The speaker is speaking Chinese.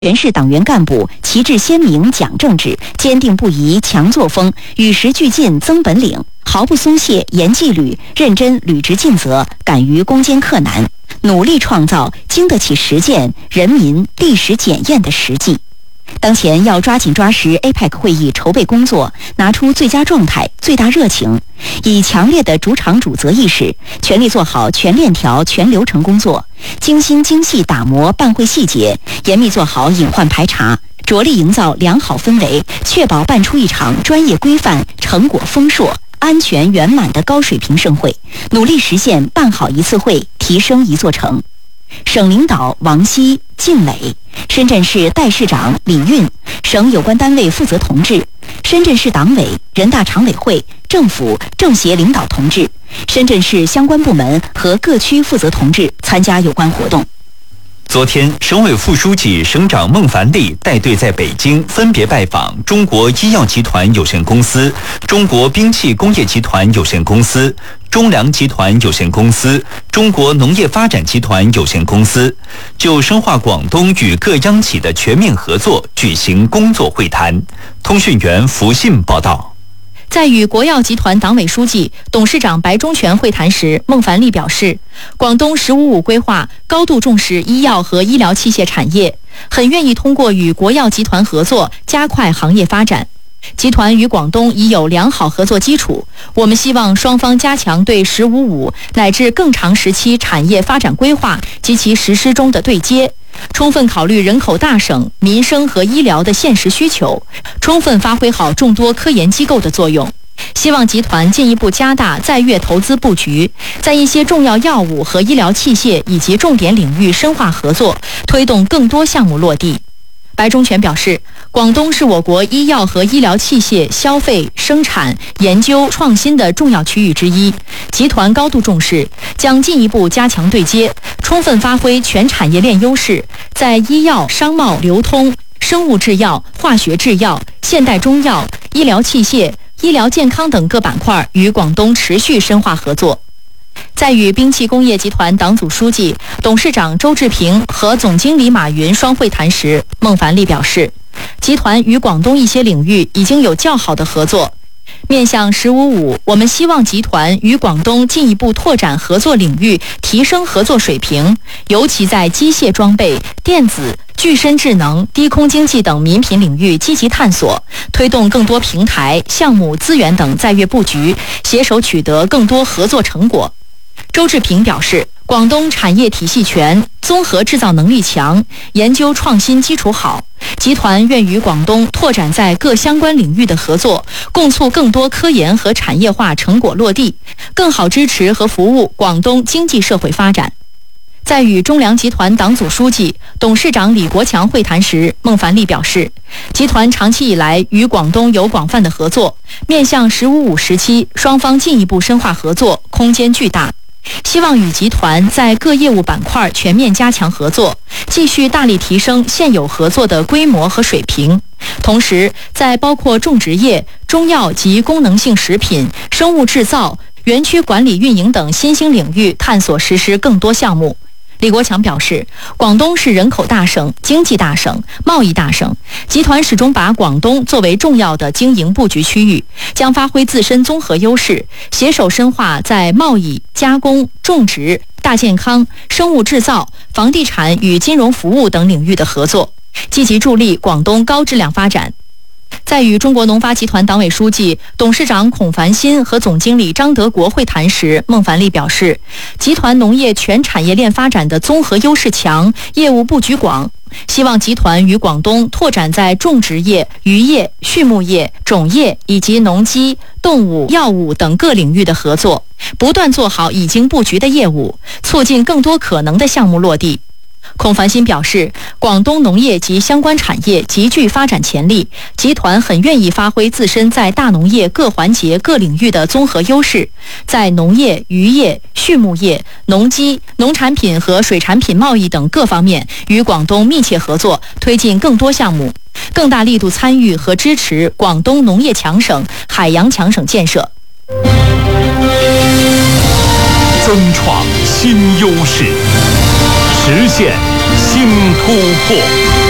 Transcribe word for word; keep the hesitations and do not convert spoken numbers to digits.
全市党员干部旗帜鲜明讲政治，坚定不移强作风，与时俱进增本领，毫不松懈严纪律，认真履职尽责，敢于攻坚克难，努力创造经得起实践、人民历史检验的实际。当前要抓紧抓实 A P E C 会议筹备工作，拿出最佳状态、最大热情，以强烈的主场主责意识，全力做好全链条、全流程工作，精心精细打磨办会细节，严密做好隐患排查，着力营造良好氛围，确保办出一场专业规范、成果丰硕、安全圆满的高水平盛会，努力实现办好一次会，提升一座城。省领导王希、靳磊，深圳市代市长李运，省有关单位负责同志，深圳市党委、人大常委会、政府、政协领导同志，深圳市相关部门和各区负责同志参加有关活动。 昨天，省委副书记、省长孟凡利带队在北京分别拜访中国医药集团有限公司、中国兵器工业集团有限公司、中粮集团有限公司、中国农业发展集团有限公司，就深化广东与各央企的全面合作举行工作会谈。通讯员福信报道。 在与国药集团党委书记、董事长白忠全会谈时，孟凡利表示，广东“十五五”规划高度重视医药和医疗器械产业，很愿意通过与国药集团合作加快行业发展。集团与广东已有良好合作基础，我们希望双方加强对“十五五”乃至更长时期产业发展规划及其实施中的对接，充分考虑人口大省、民生和医疗的现实需求，充分发挥好众多科研机构的作用。希望集团进一步加大在粤投资布局，在一些重要药物和医疗器械以及重点领域深化合作，推动更多项目落地。白忠全表示，广东是我国医药和医疗器械消费、生产、研究、创新的重要区域之一，集团高度重视，将进一步加强对接，充分发挥全产业链优势，在医药、商贸、流通、生物制药、化学制药、现代中药、医疗器械、医疗健康等各板块与广东持续深化合作。在与兵器工业集团党组书记、董事长周志平和总经理马云双会谈时，孟凡利表示，集团与广东一些领域已经有较好的合作。面向“十五五”，我们希望集团与广东进一步拓展合作领域，提升合作水平，尤其在机械装备、电子、具身智能、低空经济等民品领域积极探索，推动更多平台、项目、资源等在粤布局，携手取得更多合作成果。周志平表示，广东产业体系全，综合制造能力强，研究创新基础好，集团愿与广东拓展在各相关领域的合作，共促更多科研和产业化成果落地，更好支持和服务广东经济社会发展。在与中粮集团党组书记、董事长李国强会谈时，孟凡利表示，集团长期以来与广东有广泛的合作，面向“十五五”时期，双方进一步深化合作，空间巨大。希望与集团在各业务板块全面加强合作，继续大力提升现有合作的规模和水平。同时，在包括种植业、中药及功能性食品、生物制造、园区管理运营等新兴领域探索实施更多项目。李国强表示，广东是人口大省、经济大省、贸易大省，集团始终把广东作为重要的经营布局区域，将发挥自身综合优势，携手深化在贸易、加工、种植、大健康、生物制造、房地产与金融服务等领域的合作，积极助力广东高质量发展。在与中国农发集团党委书记、董事长孔繁新和总经理张德国会谈时，孟凡利表示，集团农业全产业链发展的综合优势强，业务布局广，希望集团与广东拓展在种植业、渔业、畜牧业、种业以及农机、动物、药物等各领域的合作，不断做好已经布局的业务，促进更多可能的项目落地。孔繁新表示，广东农业及相关产业极具发展潜力，集团很愿意发挥自身在大农业各环节各领域的综合优势，在农业、渔业、畜牧业、农机、农产品和水产品贸易等各方面与广东密切合作，推进更多项目，更大力度参与和支持广东农业强省、海洋强省建设， 增创新优势，实现新突破。